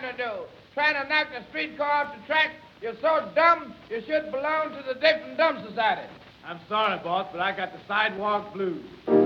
to do? Trying to knock the streetcar off the track? You're so dumb, you should belong to the Deaf and Dumb Society. I'm sorry, boss, but I got the sidewalk blues.